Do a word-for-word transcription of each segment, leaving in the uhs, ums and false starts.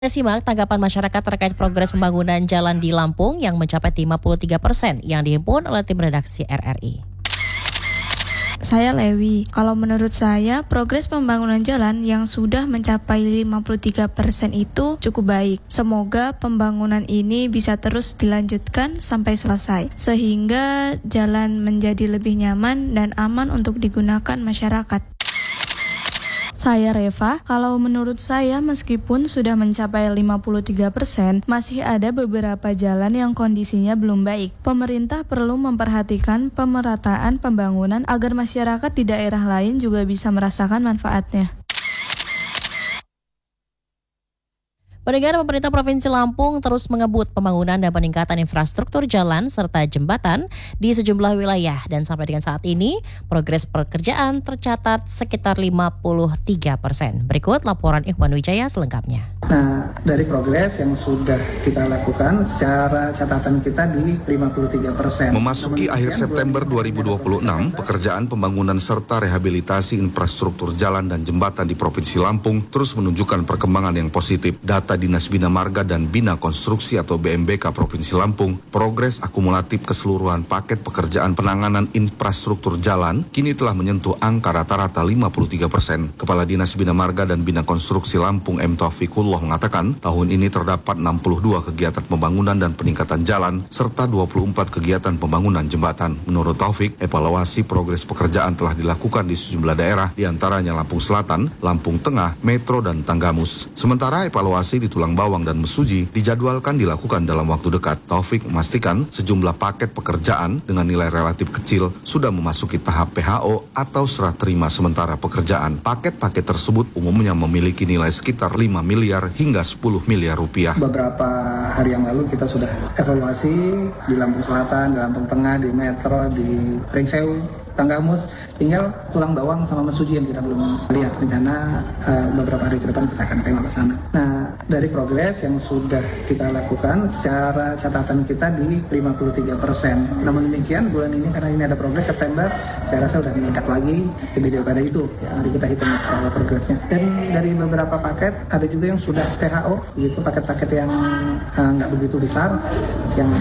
Simak tanggapan masyarakat terkait progres pembangunan jalan di Lampung yang mencapai lima puluh tiga persen yang dihimpun oleh tim redaksi R R I. Saya Lewi. Kalau menurut saya, progres pembangunan jalan yang sudah mencapai lima puluh tiga persen itu cukup baik. Semoga pembangunan ini bisa terus dilanjutkan sampai selesai, sehingga jalan menjadi lebih nyaman dan aman untuk digunakan masyarakat. Saya Reva, kalau menurut saya meskipun sudah mencapai lima puluh tiga persen, masih ada beberapa jalan yang kondisinya belum baik. Pemerintah perlu memperhatikan pemerataan pembangunan agar masyarakat di daerah lain juga bisa merasakan manfaatnya. Pendengar, pemerintah Provinsi Lampung terus mengebut pembangunan dan peningkatan infrastruktur jalan serta jembatan di sejumlah wilayah, dan sampai dengan saat ini progres pekerjaan tercatat sekitar lima puluh tiga persen. Berikut laporan Ikhwan Wijaya selengkapnya. Nah, dari progres yang sudah kita lakukan secara catatan kita di lima puluh tiga persen. Memasuki akhir September dua ribu dua puluh enam, pekerjaan pembangunan serta rehabilitasi infrastruktur jalan dan jembatan di Provinsi Lampung terus menunjukkan perkembangan yang positif. Data Dinas Bina Marga dan Bina Konstruksi atau B M B K Provinsi Lampung, progres akumulatif keseluruhan paket pekerjaan penanganan infrastruktur jalan kini telah menyentuh angka rata-rata lima puluh tiga persen. Kepala Dinas Bina Marga dan Bina Konstruksi Lampung M. Taufikullah mengatakan, tahun ini terdapat enam puluh dua kegiatan pembangunan dan peningkatan jalan serta dua puluh empat kegiatan pembangunan jembatan. Menurut Taufik, evaluasi progres pekerjaan telah dilakukan di sejumlah daerah, diantaranya Lampung Selatan, Lampung Tengah, Metro, dan Tanggamus. Sementara evaluasi di Tulang Bawang dan Mesuji dijadwalkan dilakukan dalam waktu dekat. Taufik memastikan sejumlah paket pekerjaan dengan nilai relatif kecil sudah memasuki tahap P H O atau serah terima sementara pekerjaan. Paket-paket tersebut umumnya memiliki nilai sekitar lima miliar hingga sepuluh miliar rupiah. Beberapa hari yang lalu kita sudah evaluasi di Lampung Selatan, di Lampung Tengah, di Metro, di Pringsewu, Tanggamus, tinggal Tulang Bawang sama Mesuji yang kita belum lihat. Rencana uh, beberapa hari ke depan kita akan tengok ke sana. Nah, dari progres yang sudah kita lakukan secara catatan kita di lima puluh tiga persen. Namun demikian, bulan ini karena ini ada progres September, saya rasa sudah meningkat lagi lebih daripada itu. Ya, nanti kita hitung uh, progresnya. Dan dari beberapa paket ada juga yang sudah P H O, yaitu paket-paket yang uh, nggak begitu besar, yang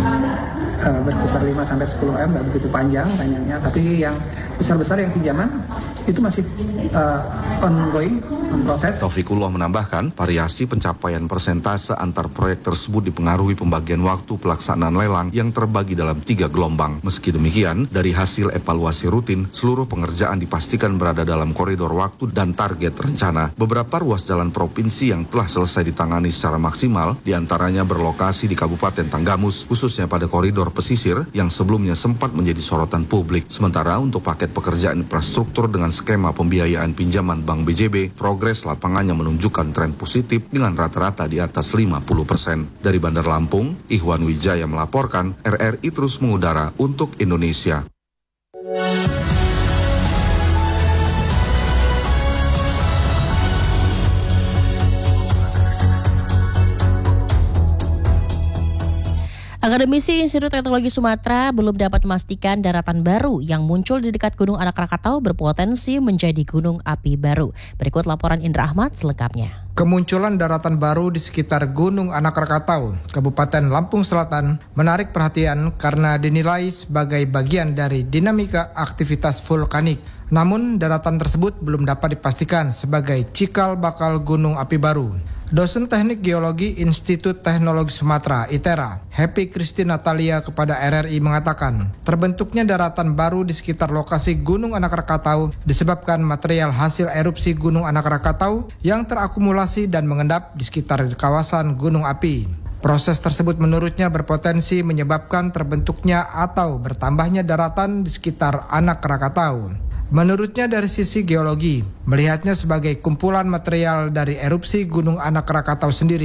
uh, berkisar lima sampai sepuluh M, nggak begitu panjang panjangnya, tapi yang besar-besar yang pinjaman itu masih uh, ongoing, on proses. Taufikullah menambahkan, variasi pencapaian persentase antar proyek tersebut dipengaruhi pembagian waktu pelaksanaan lelang yang terbagi dalam tiga gelombang. Meski demikian, dari hasil evaluasi rutin, seluruh pengerjaan dipastikan berada dalam koridor waktu dan target rencana. Beberapa ruas jalan provinsi yang telah selesai ditangani secara maksimal, diantaranya berlokasi di Kabupaten Tanggamus, khususnya pada koridor pesisir yang sebelumnya sempat menjadi sorotan publik. Sementara untuk paket pekerjaan infrastruktur dengan skema pembiayaan pinjaman Bank B J B, progres lapangannya menunjukkan tren positif dengan rata-rata di atas lima puluh persen. Dari Bandar Lampung, Ikhwan Wijaya melaporkan, R R I terus mengudara untuk Indonesia. Akademisi Institut Teknologi Sumatera belum dapat memastikan daratan baru yang muncul di dekat Gunung Anak Rakatau berpotensi menjadi gunung api baru. Berikut laporan Indra Ahmad selengkapnya. Kemunculan daratan baru di sekitar Gunung Anak Rakatau, Kabupaten Lampung Selatan, menarik perhatian karena dinilai sebagai bagian dari dinamika aktivitas vulkanik. Namun, daratan tersebut belum dapat dipastikan sebagai cikal bakal gunung api baru. Dosen Teknik Geologi Institut Teknologi Sumatera I T E R A, Happy Kristi Natalia kepada R R I mengatakan, terbentuknya daratan baru di sekitar lokasi Gunung Anak Rakatau disebabkan material hasil erupsi Gunung Anak Rakatau yang terakumulasi dan mengendap di sekitar kawasan gunung api. Proses tersebut menurutnya berpotensi menyebabkan terbentuknya atau bertambahnya daratan di sekitar Anak Rakatau. Menurutnya dari sisi geologi, melihatnya sebagai kumpulan material dari erupsi Gunung Anak Rakatau sendiri.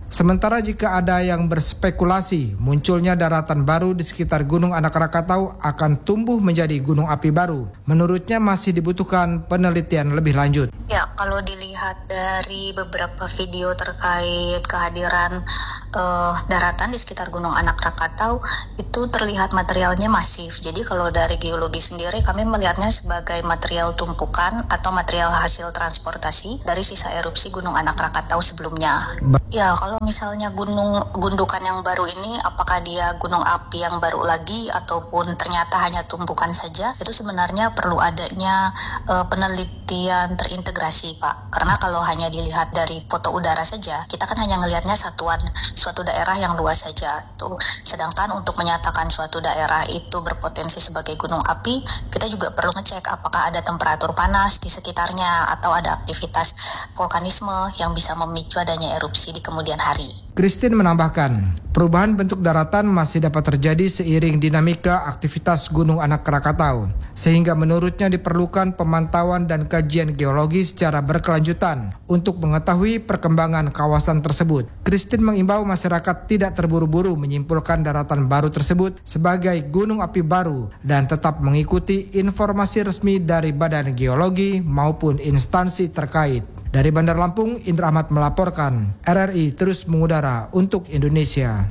Sementara jika ada yang berspekulasi munculnya daratan baru di sekitar Gunung Anak Rakatau akan tumbuh menjadi gunung api baru, menurutnya masih dibutuhkan penelitian lebih lanjut. Ya, kalau dilihat dari beberapa video terkait kehadiran uh, daratan di sekitar Gunung Anak Rakatau, itu terlihat materialnya masif. Jadi kalau dari geologi sendiri kami melihatnya sebagai material tumpukan atau material hasil transportasi dari sisa erupsi Gunung Anak Rakatau sebelumnya. Ya, kalau misalnya gunung gundukan yang baru ini, apakah dia gunung api yang baru lagi ataupun ternyata hanya tumpukan saja, itu sebenarnya perlu adanya uh, penelitian terintegrasi, Pak. Karena kalau hanya dilihat dari foto udara saja, kita kan hanya ngelihatnya satuan suatu daerah yang luas saja. Tuh. Sedangkan untuk menyatakan suatu daerah itu berpotensi sebagai gunung api, kita juga perlu ngecek apakah ada temperatur panas di sekitarnya atau ada aktivitas vulkanisme yang bisa memicu adanya erupsi di kemudian hari. Christine menambahkan, perubahan bentuk daratan masih dapat terjadi seiring dinamika aktivitas Gunung Anak Rakatau, sehingga menurutnya diperlukan pemantauan dan kajian geologi secara berkelanjutan untuk mengetahui perkembangan kawasan tersebut. Christine mengimbau masyarakat tidak terburu-buru menyimpulkan daratan baru tersebut sebagai gunung api baru dan tetap mengikuti informasi resmi dari Badan Geologi maupun instansi terkait. Dari Bandar Lampung, Indra Ahmad melaporkan. R R I terus mengudara untuk Indonesia.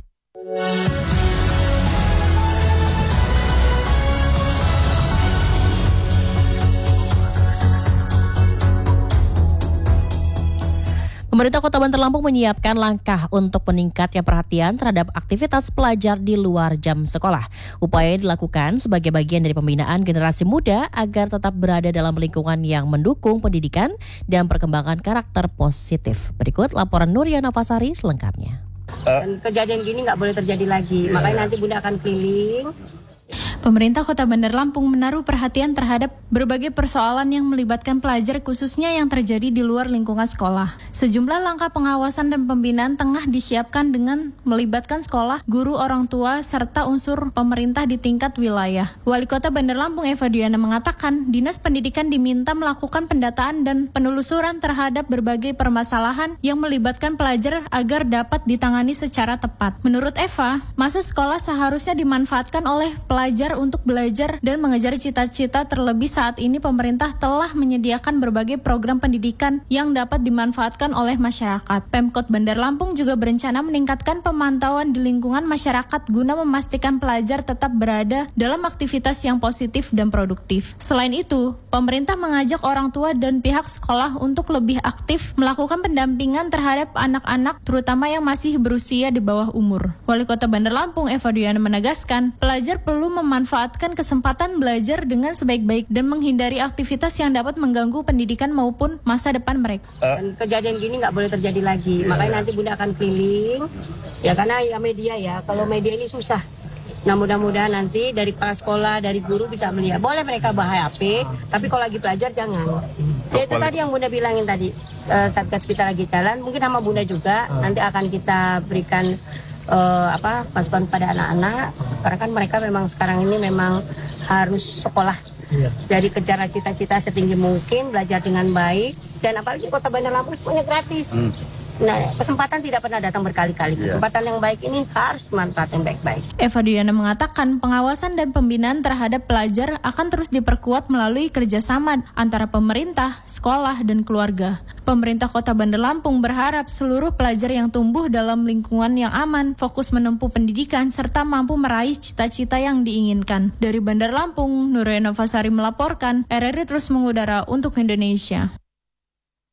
Pemerintah Kota Bandar Lampung menyiapkan langkah untuk meningkatnya perhatian terhadap aktivitas pelajar di luar jam sekolah. Upaya dilakukan sebagai bagian dari pembinaan generasi muda agar tetap berada dalam lingkungan yang mendukung pendidikan dan perkembangan karakter positif. Berikut laporan Nuria Navasari selengkapnya. Dan kejadian gini nggak boleh terjadi lagi, makanya nanti Bunda akan keliling. Pemerintah Kota Bandar Lampung menaruh perhatian terhadap berbagai persoalan yang melibatkan pelajar khususnya yang terjadi di luar lingkungan sekolah. Sejumlah langkah pengawasan dan pembinaan tengah disiapkan dengan melibatkan sekolah, guru, orang tua, serta unsur pemerintah di tingkat wilayah. Wali Kota Bandar Lampung Eva Diana mengatakan, Dinas Pendidikan diminta melakukan pendataan dan penelusuran terhadap berbagai permasalahan yang melibatkan pelajar agar dapat ditangani secara tepat. Menurut Eva, masa sekolah seharusnya dimanfaatkan oleh pelajar untuk belajar dan mengejar cita-cita, terlebih saat ini pemerintah telah menyediakan berbagai program pendidikan yang dapat dimanfaatkan oleh masyarakat. Pemkot Bandar Lampung juga berencana meningkatkan pemantauan di lingkungan masyarakat guna memastikan pelajar tetap berada dalam aktivitas yang positif dan produktif. Selain itu, pemerintah mengajak orang tua dan pihak sekolah untuk lebih aktif melakukan pendampingan terhadap anak-anak terutama yang masih berusia di bawah umur. Wali Kota Bandar Lampung Eva Diana menegaskan, pelajar perlu memanfaatkan kesempatan belajar dengan sebaik-baik dan menghindari aktivitas yang dapat mengganggu pendidikan maupun masa depan mereka. Dan kejadian gini nggak boleh terjadi lagi, makanya nanti Bunda akan keliling, ya karena ya media ya, kalau media ini susah. Nah mudah-mudahan nanti dari kepala sekolah, dari guru bisa melihat. Boleh mereka bawa H P, tapi kalau lagi belajar jangan. Ya itu tadi yang Bunda bilangin tadi, uh, Satgas kita lagi jalan, mungkin sama Bunda juga, nanti akan kita berikan Uh, apa masukan pada anak-anak karena kan mereka memang sekarang ini memang harus sekolah, iya. Jadi kejar cita-cita setinggi mungkin, belajar dengan baik, dan apalagi Kota Bandar Lampung semuanya gratis. hmm. Nah, kesempatan tidak pernah datang berkali-kali. Kesempatan yang baik ini harus dimanfaatkan baik-baik. Eva Diana mengatakan pengawasan dan pembinaan terhadap pelajar akan terus diperkuat melalui kerjasama antara pemerintah, sekolah, dan keluarga. Pemerintah Kota Bandar Lampung berharap seluruh pelajar yang tumbuh dalam lingkungan yang aman, fokus menempuh pendidikan, serta mampu meraih cita-cita yang diinginkan. Dari Bandar Lampung, Nuria Navasari melaporkan, R R I terus mengudara untuk Indonesia.